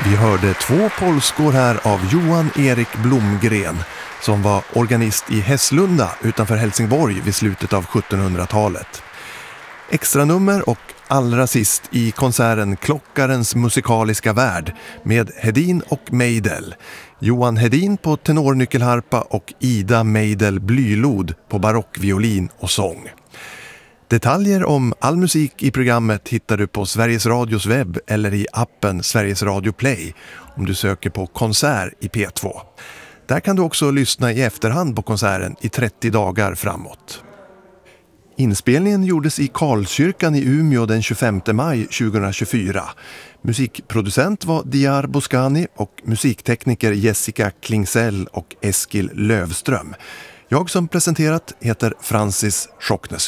Vi hörde 2 polskor här av Johan Erik Blomgren som var organist i Hässlunda utanför Helsingborg vid slutet av 1700-talet. Extra nummer och allra sist i konserten Klockarens musikaliska värld med Hedin och Meidel. Johan Hedin på tenornyckelharpa och Ida Meidel blylod på barockviolin och sång. Detaljer om all musik i programmet hittar du på Sveriges Radios webb eller i appen Sveriges Radio Play om du söker på konsert i P2. Där kan du också lyssna i efterhand på konserten i 30 dagar framåt. Inspelningen gjordes i Karlskyrkan i Umeå den 25 maj 2024. Musikproducent var Diar Boskani och musiktekniker Jessica Klingsell och Eskil Lövström. Jag som presenterat heter Francis Schocknesy.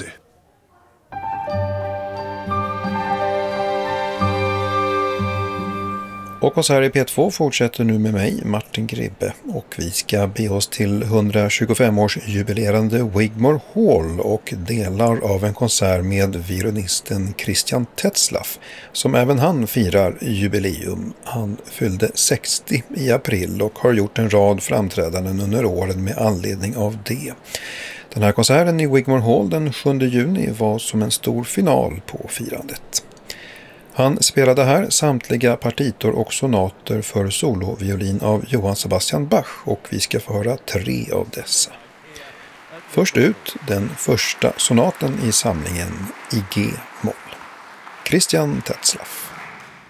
Och konsert i P2 fortsätter nu med mig, Martin Gribbe, och vi ska be oss till 125-årsjubilerande Wigmore Hall och delar av en konsert med violinisten Christian Tetzlaff, som även han firar jubileum. Han fyllde 60 i april och har gjort en rad framträdanden under åren med anledning av det. Den här konserten i Wigmore Hall den 7 juni var som en stor final på firandet. Han spelade här samtliga partitor och sonater för soloviolin av Johann Sebastian Bach och vi ska få höra 3 av dessa. Först ut den första sonaten i samlingen i G-moll. Christian Tetzlaff.